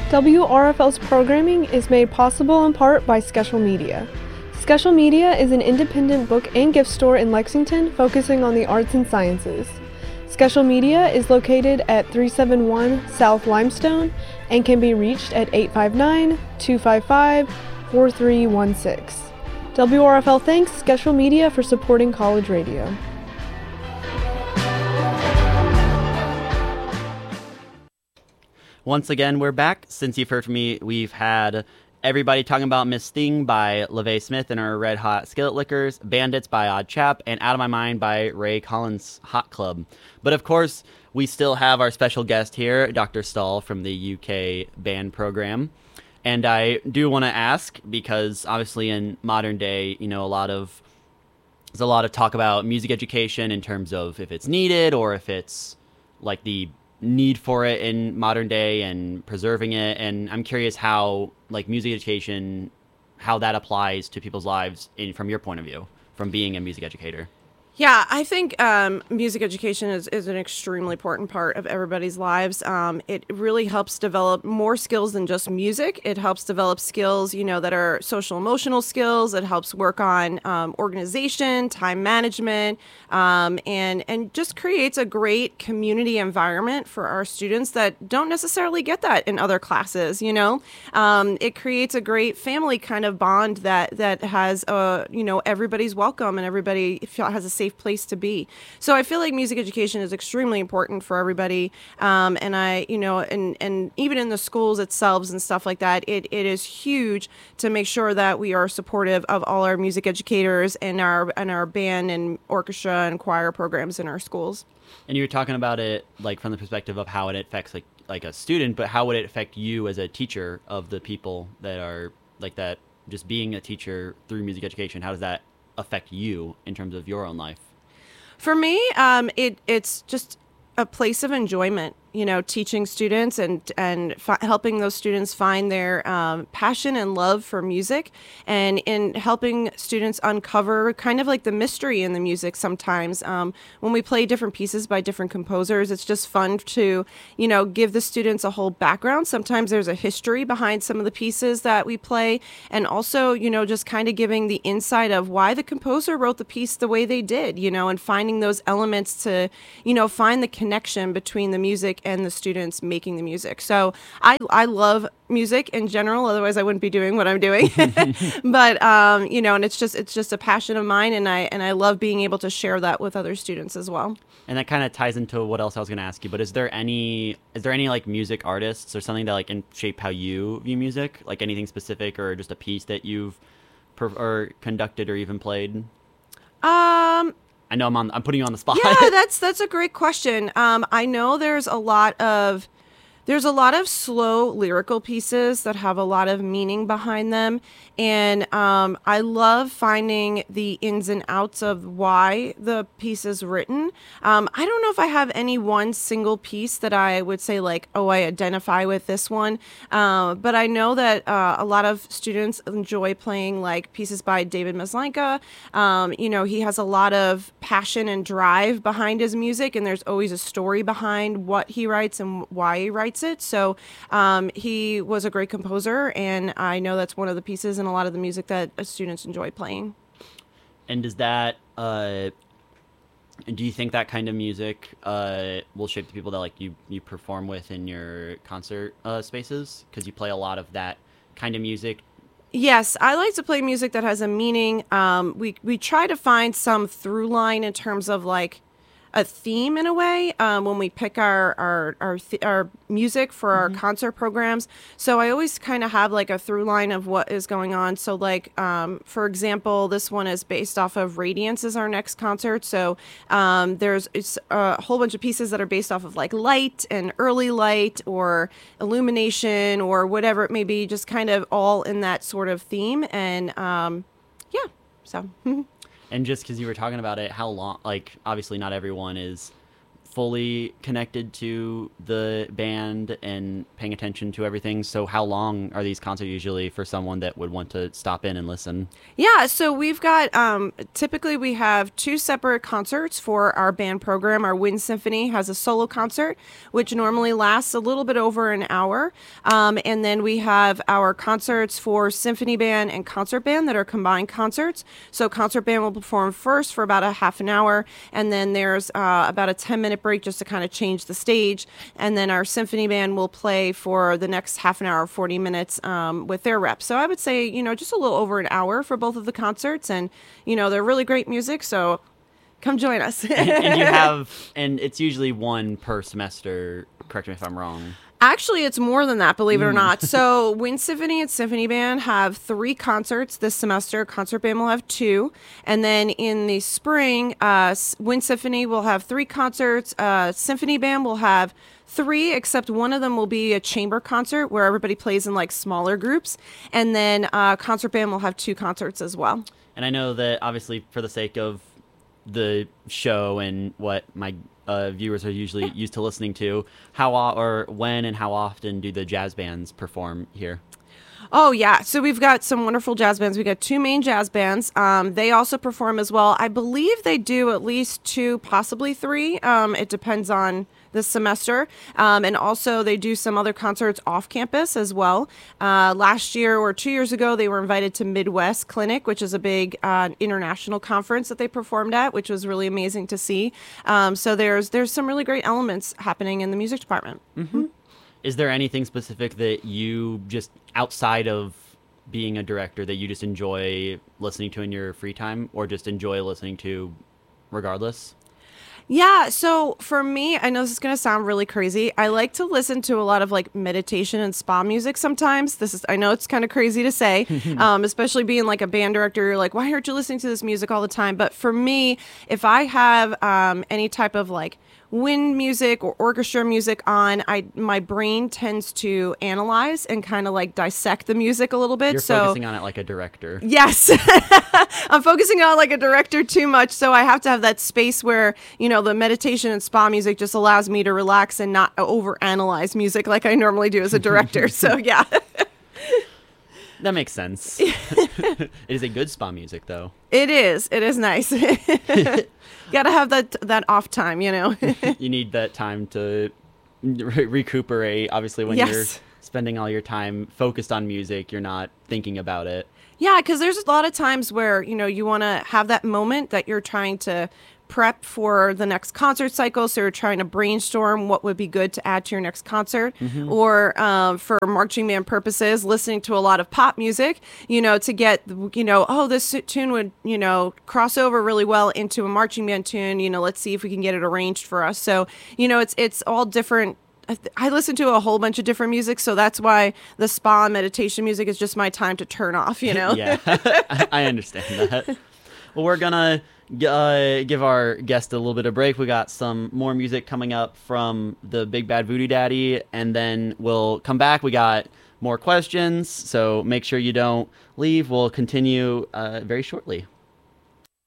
WRFL's programming is made possible in part by Skeshel Media. Skeshel Media is an independent book and gift store in Lexington focusing on the arts and sciences. Skeshel Media is located at 371 South Limestone and can be reached at 859-255-4316. WRFL thanks Skeshel Media for supporting college radio. Once again, we're back. Since you've heard from me, we've had Everybody Talking About Miss Thing by LaVey Smith and her Red Hot Skillet Lickers, Bandits by Odd Chap, and Out of My Mind by Ray Collins Hot Club. But of course, we still have our special guest here, Dr. Stahl from the UK band program. And I do want to ask, because obviously in modern day, there's a lot of talk about music education in terms of if it's needed or if it's like the need for it in modern day and preserving it. And I'm curious how like music education, how that applies to people's lives from your point of view, from being a music educator. Yeah, I think music education is an extremely important part of everybody's lives. It really helps develop more skills than just music. It helps develop skills, that are social emotional skills. It helps work on organization, time management, and just creates a great community environment for our students that don't necessarily get that in other classes. It creates a great family kind of bond that has everybody's welcome and everybody has a safe place to be. So I feel like music education is extremely important for everybody. And even in the schools itself and stuff like that, it is huge to make sure that we are supportive of all our music educators and our band and orchestra and choir programs in our schools. And you were talking about it like from the perspective of how it affects like a student, but how would it affect you as a teacher of the people that are like that, just being a teacher through music education? How does that affect you in terms of your own life? For me, it's just a place of enjoyment, teaching students and helping those students find their passion and love for music, and in helping students uncover kind of like the mystery in the music sometimes. When we play different pieces by different composers, it's just fun to, give the students a whole background. Sometimes there's a history behind some of the pieces that we play, and also, just kind of giving the insight of why the composer wrote the piece the way they did, and finding those elements to, find the connection between the music and the students making the music. So I love music in general, otherwise I wouldn't be doing what I'm doing. But and it's just a passion of mine, and I love being able to share that with other students as well. And that kind of ties into what else I was going to ask you, but is there any like music artists or something that like can shape how you view music, like anything specific or just a piece that you've or conducted or even played? I know I'm putting you on the spot. Yeah, that's a great question. I know there's a lot of slow lyrical pieces that have a lot of meaning behind them. And I love finding the ins and outs of why the piece is written. I don't know if I have any one single piece that I would say like, oh, I identify with this one. But I know that a lot of students enjoy playing like pieces by David Maslanka. He has a lot of passion and drive behind his music, and there's always a story behind what he writes and why he writes it. So he was a great composer, and I know that's one of the pieces in a lot of the music that students enjoy playing. And does that do you think that kind of music will shape the people that like you perform with in your concert spaces, because you play a lot of that kind of music? Yes, I like to play music that has a meaning. We try to find some through line in terms of like a theme in a way when we pick our music for our concert programs. So I always kind of have like a through line of what is going on. So like for example, this one is based off of Radiance is our next concert. So it's a whole bunch of pieces that are based off of like light and early light or illumination or whatever it may be, just kind of all in that sort of theme. And so And just because you were talking about it, how long, like, obviously not everyone is fully connected to the band and paying attention to everything. So how long are these concerts usually for someone that would want to stop in and listen? Yeah, so we've got typically we have two separate concerts for our band program. Our Wind Symphony has a solo concert, which normally lasts a little bit over an hour. And then we have our concerts for symphony band and concert band that are combined concerts. So concert band will perform first for about a half an hour, and then there's about a 10-minute break just to kind of change the stage. And then our symphony band will play for the next half an hour, 40 minutes with their reps. So I would say, just a little over an hour for both of the concerts. And, they're really great music. So come join us. and it's usually one per semester. Correct me if I'm wrong. Actually, it's more than that, believe it or not. So Wind Symphony and Symphony Band have 3 concerts this semester. Concert Band will have 2. And then in the spring, Wind Symphony will have 3 concerts. Symphony Band will have 3, except one of them will be a chamber concert where everybody plays in like smaller groups. And then Concert Band will have 2 concerts as well. And I know that obviously for the sake of the show and what my viewers are usually used to listening to, when and how often do the jazz bands perform here? Oh, yeah. So we've got some wonderful jazz bands. We got 2 main jazz bands. They also perform as well. I believe they do at least 2, possibly 3. It depends on this semester. And also they do some other concerts off campus as well. Last year or 2 years ago, they were invited to Midwest Clinic, which is a big international conference that they performed at, which was really amazing to see. So there's some really great elements happening in the music department. Mm-hmm. Is there anything specific that you just outside of being a director that you just enjoy listening to in your free time, or just enjoy listening to regardless? Yeah, so for me, I know this is going to sound really crazy. I like to listen to a lot of like meditation and spa music sometimes. I know it's kind of crazy to say, especially being like a band director. You're like, why aren't you listening to this music all the time? But for me, if I have any type of like wind music or orchestra music on, my brain tends to analyze and kind of like dissect the music a little bit. You're focusing on it like a director. Yes. I'm focusing on it like a director too much. So I have to have that space where, the meditation and spa music just allows me to relax and not overanalyze music like I normally do as a director. So yeah. That makes sense. It is a good spa music, though. It is. It is nice. Gotta have that off time, You need that time to recuperate. Obviously, when you're spending all your time focused on music, you're not thinking about it. Yeah, because there's a lot of times where, you want to have that moment that you're trying to prep for the next concert cycle. So you're trying to brainstorm what would be good to add to your next concert, or for marching band purposes, listening to a lot of pop music, to get, this tune would, cross over really well into a marching band tune. Let's see if we can get it arranged for us. So, it's all different. I listen to a whole bunch of different music, so that's why the spa and meditation music is just my time to turn off, Yeah, I understand that. Well, we're going to give our guest a little bit of break. We got some more music coming up from the Big Bad Voodoo Daddy, and then we'll come back. We got more questions, so make sure you don't leave. We'll continue very shortly.